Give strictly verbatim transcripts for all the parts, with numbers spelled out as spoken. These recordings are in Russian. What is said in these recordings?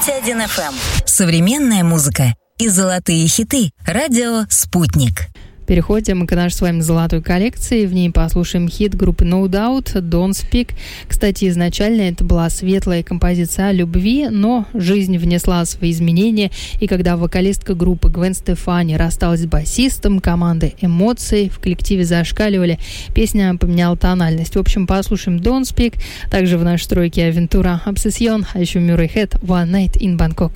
пять и один эф эм. Современная музыка и золотые хиты. Радио «Спутник». Переходим к нашей с вами золотой коллекции. В ней послушаем хит группы No Doubt «Don't Speak». Кстати, изначально это была светлая композиция о любви, но жизнь внесла свои изменения, и когда вокалистка группы Гвен Стефани рассталась с басистом, команды «Эмоции» в коллективе зашкаливали, песня поменяла тональность. В общем, послушаем «Don't Speak». Также в нашей стройке «Авентура Obsession», а еще Murray Head «One Night in Bangkok».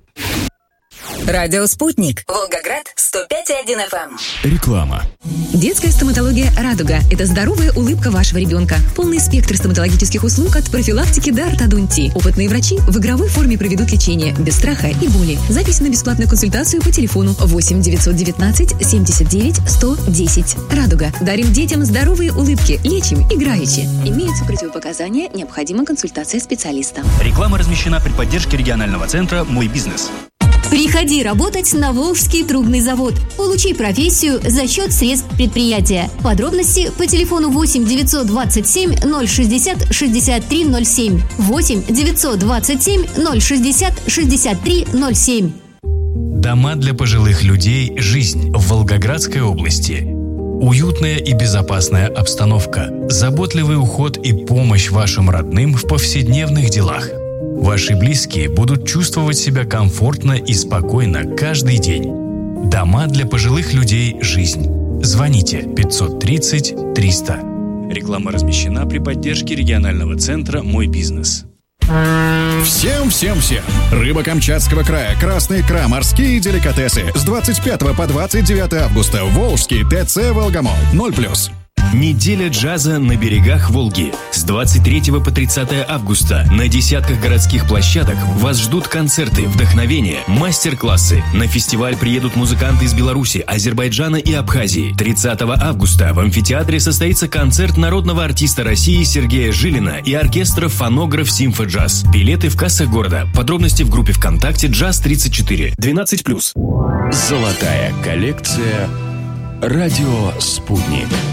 Радио «Спутник». Волгоград, сто пять и один эф эм. Реклама. Детская стоматология «Радуга» – это здоровая улыбка вашего ребенка. Полный спектр стоматологических услуг от профилактики до ортодонтии. Опытные врачи в игровой форме проведут лечение, без страха и боли. Запись на бесплатную консультацию по телефону восемь девятьсот девятнадцать семьдесят девять сто десять. «Радуга». Дарим детям здоровые улыбки. Лечим играючи. Имеются противопоказания, необходима консультация специалиста. Реклама размещена при поддержке регионального центра «Мой бизнес». Приходи работать на Волжский трубный завод. Получи профессию за счет средств предприятия. Подробности по телефону восемь девятьсот двадцать семь ноль шестьдесят шестьдесят три ноль семь. восемь девятьсот двадцать семь ноль шестьдесят шестьдесят три ноль семь. Дома для пожилых людей «Жизнь» в Волгоградской области. Уютная и безопасная обстановка, заботливый уход и помощь вашим родным в повседневных делах. Ваши близкие будут чувствовать себя комфортно и спокойно каждый день. Дома для пожилых людей «Жизнь». Звоните пятьсот тридцать триста. Реклама размещена при поддержке регионального центра «Мой бизнес». Всем-всем-всем! Рыба Камчатского края, красная икра, морские деликатесы. С двадцать пятого по двадцать девятое августа. Волжский ТЦ «Волгомол». ноль плюс. Неделя джаза на берегах Волги. С двадцать третьего по тридцатое августа на десятках городских площадок вас ждут концерты, вдохновение, мастер-классы. На фестиваль приедут музыканты из Беларуси, Азербайджана и Абхазии. тридцатого августа в амфитеатре состоится концерт народного артиста России Сергея Жилина и оркестра «Фонограф Симфоджаз». Билеты в кассах города. Подробности в группе ВКонтакте «Джаз тридцать четыре». двенадцать плюс. Золотая коллекция «Радио Спутник».